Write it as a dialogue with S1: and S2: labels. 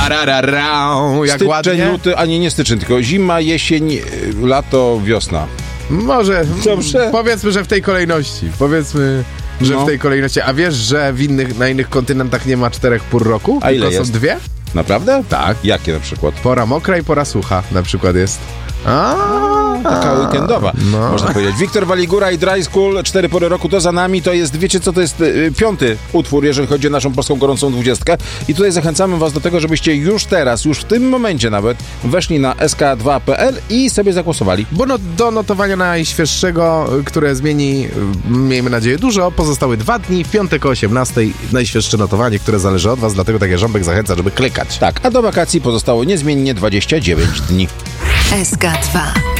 S1: Jak
S2: Styczeń,
S1: ładnie.
S2: luty, a nie styczeń, tylko zima, jesień, lato, wiosna.
S1: Może,
S2: Dobrze.
S1: powiedzmy, że w tej kolejności. Powiedzmy, że
S2: No.
S1: w tej kolejności. A wiesz, że na innych kontynentach nie ma 4 pór roku?
S2: A ile
S1: tylko
S2: jest?
S1: są 2?
S2: Naprawdę?
S1: Tak.
S2: Jakie na przykład?
S1: Pora mokra i pora sucha na przykład jest.
S2: Taka weekendowa,
S1: No.
S2: można powiedzieć. Wiktor Waligura i Dry School, 4 pory roku, to za nami, to jest, wiecie co, to jest 5. utwór, jeżeli chodzi o naszą polską gorącą 20. I tutaj zachęcamy was do tego, żebyście już teraz, już w tym momencie nawet, weszli na sk2.pl i sobie zagłosowali.
S1: Bo do notowania najświeższego, które zmieni, miejmy nadzieję, dużo, pozostały 2 dni, w piątek o 18 najświeższe notowanie, które zależy od was, dlatego tak jak Ząbek zachęca, żeby klikać.
S2: Tak, a do wakacji pozostało niezmiennie 29 dni.
S3: SK2